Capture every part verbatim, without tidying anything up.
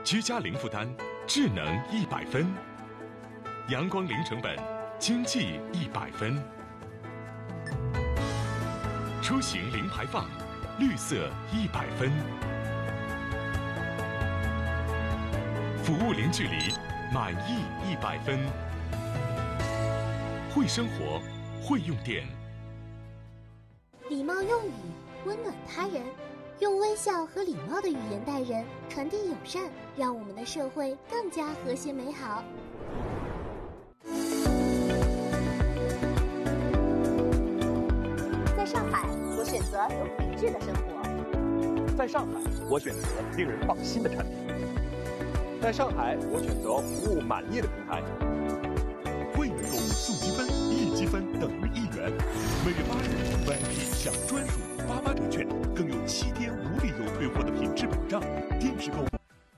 居家零负担，智能一百分；阳光零成本，经济一百分；出行零排放，绿色一百分；服务零距离，满意一百分。会生活，会用电。 礼貌用语，温暖他人。用微笑和礼貌的语言待人，传递友善，让我们的社会更加和谐美好。 在上海，我选择有品质的生活。 在上海，我选择令人放心的产品。在上海，我选择服务满意的平台。 会员购物送积分，一积分等于一元。每月八日 ，V I P 享专属八八折券，更有七天无理由退货的品质保障。电视购物。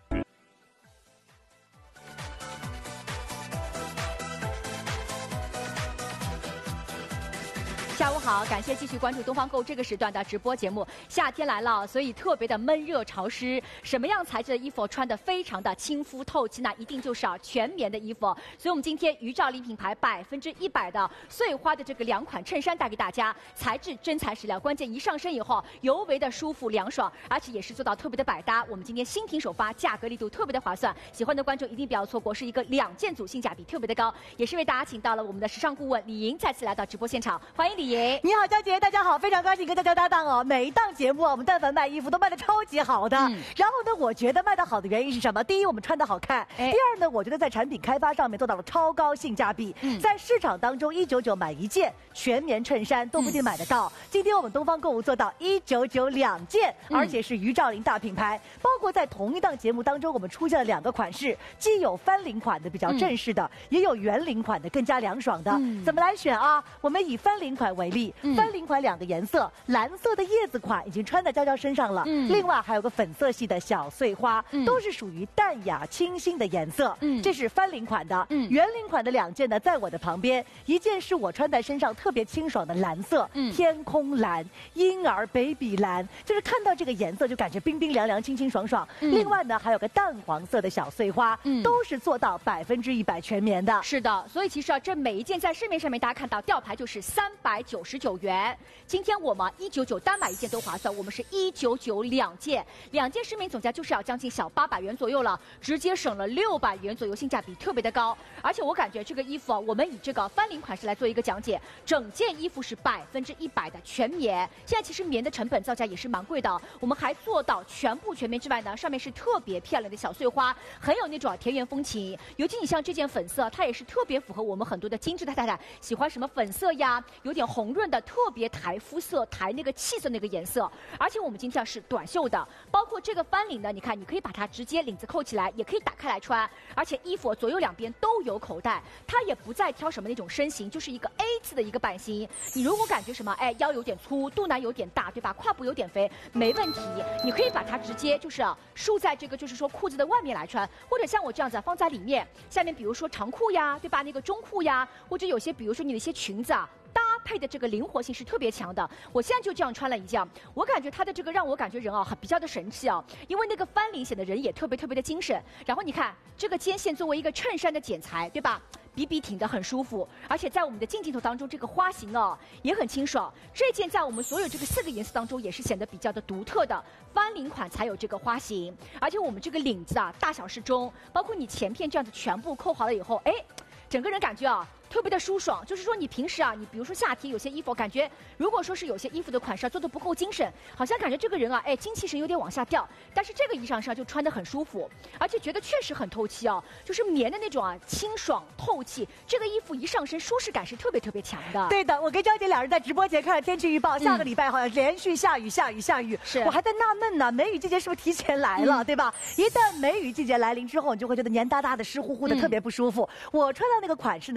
下午好，感谢继续关注东方购这个时段的直播节目。夏天来了，所以特别的闷热潮湿。什么样材质的衣服穿得非常的亲肤透气呢？一定就是啊全棉的衣服。所以我们今天于兆林品牌百分之一百的碎花的这个两款衬衫带给大家，材质真材实料，关键一上身以后尤为的舒服凉爽，而且也是做到特别的百搭。我们今天新品首发，价格力度特别的划算，喜欢的观众一定不要错过，是一个两件组，性价比特别的高，也是为大家请到了我们的时尚顾问李莹再次来到直播现场，欢迎李。 你好，佳姐，大家好，非常高兴跟大家搭档哦。每一档节目啊，我们但凡卖衣服都卖得超级好的。嗯、然后呢，我觉得卖得好的原因是什么？第一，我们穿得好看；哎、第二呢，我觉得在产品开发上面做到了超高性价比。嗯、在市场当中，一九九买一件全棉衬衫都不一定买得到。嗯、今天我们东方购物做到一九九两件，嗯、而且是于兆林大品牌。包括在同一档节目当中，我们出现了两个款式，既有翻领款的比较正式的，嗯、也有圆领款的更加凉爽的。嗯、怎么来选啊？我们以翻领款为例。嗯、翻领款两个颜色，蓝色的叶子款已经穿在娇娇身上了，嗯、另外还有个粉色系的小碎花，嗯、都是属于淡雅清新的颜色。嗯、这是翻领款的，嗯、圆领款的两件呢，在我的旁边，一件是我穿在身上特别清爽的蓝色，嗯、天空蓝、婴儿 baby 蓝，就是看到这个颜色就感觉冰冰凉凉、清清爽爽。嗯、另外呢，还有个淡黄色的小碎花，嗯、都是做到百分之一百全棉的。 是的，所以其实啊，这每一件在市面上面大家看到吊牌就是三百九十九元。今天我们一九九单买一件都划算，我们是一九九两件，两件市面总价就是要将近小八百元左右了，直接省了六百元左右，性价比特别的高。而且我感觉这个衣服啊，我们以这个翻领款式来做一个讲解，整件衣服是百分之一百的全棉。现在其实棉的成本造价也是蛮贵的，我们还做到全部全棉之外呢，上面是特别漂亮的小碎花，很有那种田园风情。尤其你像这件粉色，它也是特别符合我们很多的精致的太太喜欢什么粉色呀，有点红润的，特别抬肤色、抬那个气色那个颜色。而且我们今天是短袖的，包括这个翻领呢，你看你可以把它直接领子扣起来，也可以打开来穿。而且衣服左右两边都有口袋，它也不再挑什么那种身形，就是一个 A 字的一个版型。你如果感觉什么，哎，腰有点粗，肚腩有点大，对吧？胯部有点肥，没问题，你可以把它直接就是束在这个就是说裤子的外面来穿，或者像我这样子放在里面，下面比如说长裤呀，对吧？那个中裤呀，或者有些比如说你的一些裙子啊。搭配的这个灵活性是特别强的，我现在就这样穿了一件，我感觉它的这个让我感觉人啊比较的神气啊，因为那个翻领显得人也特别特别的精神。然后你看这个肩线作为一个衬衫的剪裁，对吧？比比挺得很舒服，而且在我们的近镜头当中，这个花型哦也很清爽。这件在我们所有这个四个颜色当中也是显得比较的独特的，翻领款才有这个花型，而且我们这个领子啊大小适中，包括你前片这样子全部扣好了以后，哎，整个人感觉啊。特别的舒爽，就是说你平时啊，你比如说夏天有些衣服，感觉如果说是有些衣服的款式、啊、做的不够精神，好像感觉这个人啊，哎，精气神有点往下掉。但是这个衣裳上就穿得很舒服，而且觉得确实很透气哦，就是棉的那种啊，清爽透气。这个衣服一上身，舒适感是特别特别强的。 对的，我跟张姐两人在直播前看了天气预报，嗯、下个礼拜好像连续下雨、下雨、下雨。 是， 我还在纳闷呢，梅雨季节是不是提前来了，嗯、对吧？一旦梅雨季节来临之后，你就会觉得黏哒哒的、湿乎乎的，嗯、特别不舒服。我穿到那个款式呢是圆领。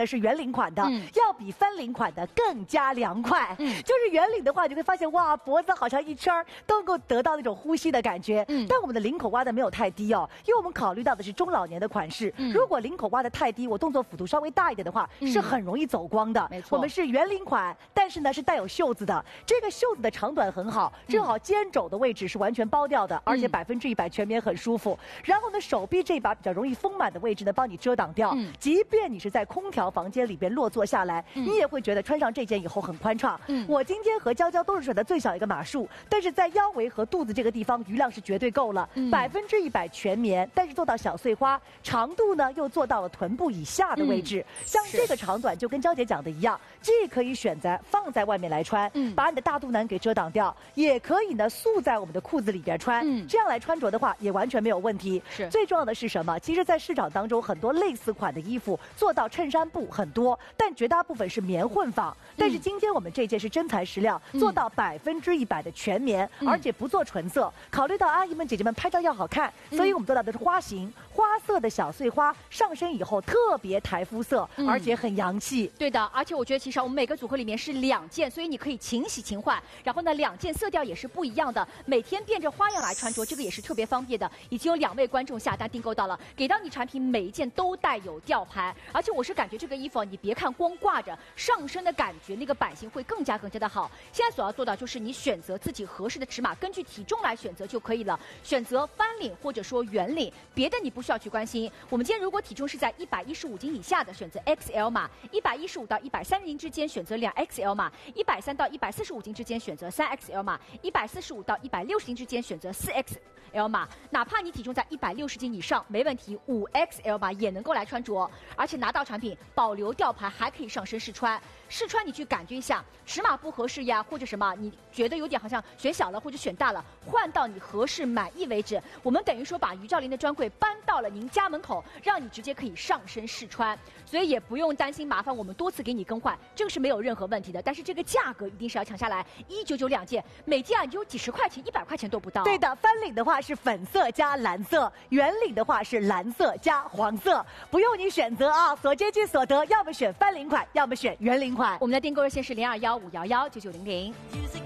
领款的，嗯、要比翻领款的更加凉快。嗯，就是圆领的话，你会发现哇，脖子好像一圈都能够得到那种呼吸的感觉。嗯，但我们的领口挖的没有太低哦，因为我们考虑到的是中老年的款式。嗯，如果领口挖的太低，我动作幅度稍微大一点的话，嗯、是很容易走光的。没错，我们是圆领款，但是呢是带有袖子的，这个袖子的长短很好，正好肩肘的位置是完全包掉的，嗯、而且百分之一百全棉很舒服。然后呢，手臂这一把比较容易丰满的位置呢，帮你遮挡掉。嗯，即便你是在空调房间里边落座下来，嗯、你也会觉得穿上这件以后很宽敞。嗯，我今天和娇娇都是选的最小一个码数，但是在腰围和肚子这个地方余量是绝对够了，百分之一百全棉，但是做到小碎花，长度呢又做到了臀部以下的位置。嗯、像这个长短就跟娇姐讲的一样，既可以选择放在外面来穿，嗯、把你的大肚腩给遮挡掉，也可以呢束在我们的裤子里边穿。嗯、这样来穿着的话也完全没有问题。是最重要的是什么？其实，在市场当中很多类似款的衣服做到衬衫布很多，但绝大部分是棉混纺。但是今天我们这件是真材实料，嗯、做到百分之一百的全棉，嗯、而且不做纯色。考虑到阿姨们姐姐们拍照要好看，嗯、所以我们做到的是花型、花色的小碎花，上身以后特别台肤色，嗯、而且很洋气。 对的，而且我觉得其实我们每个组合里面是两件，所以你可以勤洗勤换。然后呢，两件色调也是不一样的，每天变着花样来穿着，这个也是特别方便的。已经有两位观众下单订购到了，给到你产品每一件都带有吊牌，而且我是感觉这个衣服你别看光挂着，上身的感觉那个版型会更加更加的好。现在所要做到就是你选择自己合适的尺码，根据体重来选择就可以了。选择翻领或者说圆领，别的你不需要去关心。我们今天如果体重是在一百一十五斤以下的，选择 X L 码；一百一十五到一百三十斤之间选择两 X L 码；一百三到一百四十五斤之间选择三 X L 码；一百四十五到一百六十斤之间选择四 X L 码。哪怕你体重在一百六十斤以上，没问题，五 X L 码也能够来穿着。而且拿到产品保留吊牌，还可以上身试穿。试穿你去感觉一下，尺码不合适呀，或者什么你觉得有点好像选小了或者选大了，换到你合适满意为止。我们等于说把于兆林的专柜搬到了您家门口，让你直接可以上身试穿，所以也不用担心麻烦我们多次给你更换，这个是没有任何问题的。但是这个价格一定是要抢下来，一九九两件，每件啊有几十块钱，一百块钱都不到。 对的，翻领的话是粉色加蓝色，圆领的话是蓝色加黄色，不用你选择啊，所接即所得，要么选翻领款，要么选圆领款。 我们的订购热线是零二幺五幺幺九九零零。